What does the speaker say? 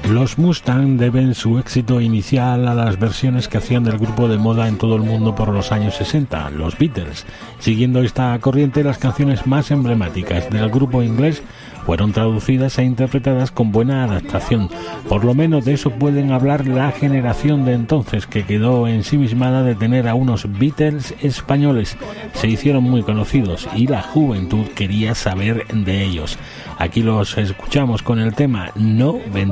Los Mustang deben su éxito inicial a las versiones que hacían del grupo de moda en todo el mundo por los años 60, los Beatles. Siguiendo esta corriente, las canciones más emblemáticas del grupo inglés fueron traducidas e interpretadas con buena adaptación. Por lo menos de eso pueden hablar la generación de entonces, que quedó ensimismada de tener a unos Beatles españoles. Se hicieron muy conocidos y la juventud quería saber de ellos. Aquí los escuchamos con el tema No Vendré.